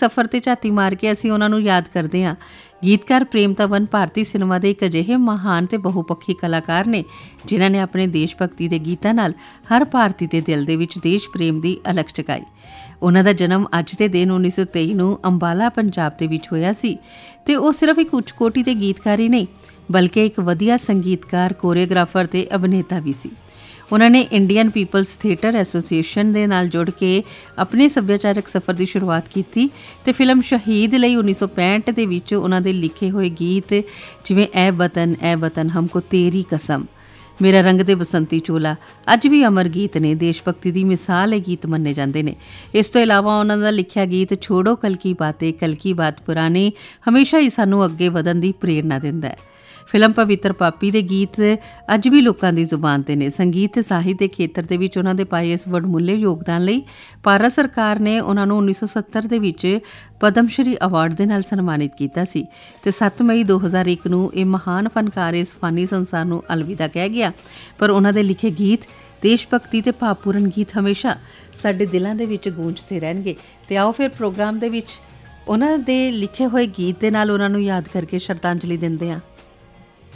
ਸਫ਼ਰ 'ਤੇ ਝਾਤੀ ਮਾਰ ਕੇ ਅਸੀਂ ਉਹਨਾਂ ਨੂੰ ਯਾਦ ਕਰਦੇ ਹਾਂ। ਗੀਤਕਾਰ ਪ੍ਰੇਮ ਧਵਨ ਭਾਰਤੀ ਸਿਨੇਮਾ ਦੇ ਇੱਕ ਅਜਿਹੇ ਮਹਾਨ ਤੇ ਬਹੁਪੱਖੀ ਕਲਾਕਾਰ ਨੇ ਜਿਨ੍ਹਾਂ ਨੇ ਆਪਣੇ ਦੇਸ਼ ਭਗਤੀ ਦੇ ਗੀਤਾਂ ਨਾਲ ਹਰ ਭਾਰਤੀ ਦੇ ਦਿਲ ਦੇ ਵਿੱਚ ਦੇਸ਼ ਪ੍ਰੇਮ ਦੀ ਅਲਖ ਜਗਾਈ। ਉਹਨਾਂ ਦਾ ਜਨਮ ਅੱਜ ਦੇ ਦਿਨ 1923 ਨੂੰ ਅੰਬਾਲਾ ਪੰਜਾਬ ਦੇ ਵਿੱਚ ਹੋਇਆ ਸੀ ਤੇ ਉਹ ਸਿਰਫ ਇੱਕ ਉੱਚ ਕੋਟੀ ਦੇ ਗੀਤਕਾਰ ਹੀ ਨਹੀਂ ਬਲਕਿ ਇੱਕ ਵਧੀਆ ਸੰਗੀਤਕਾਰ, ਕੋਰੀਓਗ੍ਰਾਫਰ ਤੇ ਅਭਿਨੇਤਾ ਵੀ ਸੀ। ਉਹਨਾਂ ਨੇ ਇੰਡੀਅਨ ਪੀਪਲਸ ਥੀਏਟਰ ਐਸੋਸੀਏਸ਼ਨ ਦੇ ਨਾਲ ਜੁੜ ਕੇ ਆਪਣੇ ਸੱਭਿਆਚਾਰਕ ਸਫ਼ਰ ਦੀ ਸ਼ੁਰੂਆਤ ਕੀਤੀ ਤੇ ਫਿਲਮ ਸ਼ਹੀਦ ਲਈ 1965 ਦੇ ਵਿੱਚ ਉਹਨਾਂ ਦੇ ਲਿਖੇ ਹੋਏ ਗੀਤ ਜਿਵੇਂ ਐ ਵਤਨ ਹਮਕੋ ਤੇਰੀ ਕਸਮ, ਮੇਰਾ ਰੰਗ ਦੇ ਬਸੰਤੀ ਚੋਲਾ ਅੱਜ ਵੀ ਅਮਰ ਗੀਤ ਨੇ, ਦੇਸ਼ ਭਗਤੀ ਦੀ ਮਿਸਾਲ ਇਹ ਗੀਤ ਮੰਨੇ ਜਾਂਦੇ ਨੇ। ਇਸ ਤੋਂ ਇਲਾਵਾ ਉਹਨਾਂ ਦਾ ਲਿਖਿਆ ਗੀਤ ਛੋੜੋ ਕਲ ਕੀ ਬਾਤ ਪੁਰਾਣੀ ਹਮੇਸ਼ਾ ਹੀ ਸਾਨੂੰ ਅੱਗੇ ਵਧਣ ਦੀ ਪ੍ਰੇਰਨਾ ਦਿੰਦਾ ਹੈ। ਫਿਲਮ ਪਵਿੱਤਰ ਪਾਪੀ ਦੇ ਗੀਤ ਅੱਜ ਵੀ ਲੋਕਾਂ ਦੀ ਜ਼ੁਬਾਨ 'ਤੇ ਨੇ। ਸੰਗੀਤ ਤੇ ਸਾਹਿਤ ਦੇ ਖੇਤਰ ਦੇ ਵਿੱਚ ਉਹਨਾਂ ਦੇ ਪਾਏ ਇਸ ਵਡਮੁੱਲੇ ਯੋਗਦਾਨ ਲਈ ਭਾਰਤ ਸਰਕਾਰ ਨੇ ਉਹਨਾਂ ਨੂੰ 1970 ਦੇ ਵਿੱਚ ਪਦਮ ਸ਼੍ਰੀ ਅਵਾਰਡ ਦੇ ਨਾਲ ਸਨਮਾਨਿਤ ਕੀਤਾ ਸੀ ਤੇ 7 ਮਈ 2001 ਨੂੰ ਇਹ ਮਹਾਨ ਫਨਕਾਰ ਇਸ ਫਾਨੀ ਸੰਸਾਰ ਨੂੰ ਅਲਵਿਦਾ ਕਹਿ ਗਿਆ। ਪਰ ਉਹਨਾਂ ਦੇ ਲਿਖੇ ਗੀਤ, ਦੇਸ਼ ਭਗਤੀ ਤੇ ਭਾਵਪੂਰਨ ਗੀਤ ਹਮੇਸ਼ਾ ਸਾਡੇ ਦਿਲਾਂ ਦੇ ਵਿੱਚ ਗੂੰਜਦੇ ਰਹਿਣਗੇ। ਤੇ ਆਓ ਫਿਰ ਪ੍ਰੋਗਰਾਮ ਦੇ ਵਿੱਚ ਉਹਨਾਂ ਦੇ ਲਿਖੇ ਹੋਏ ਗੀਤ ਦੇ ਨਾਲ ਉਹਨਾਂ ਨੂੰ ਯਾਦ ਕਰਕੇ ਸ਼ਰਧਾਂਜਲੀ ਦਿੰਦੇ ਹਾਂ।